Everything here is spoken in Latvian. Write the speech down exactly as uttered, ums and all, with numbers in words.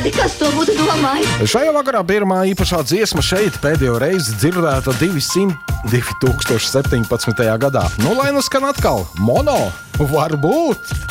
Kas to būtu domājis? Šajā vakarā pirmā īpašā dziesma šeit pēdējo reizi dzirdēta divi tūkstoši septiņpadsmitajā gadā. Nu, lai nu skan atkal, Mono, varbūt.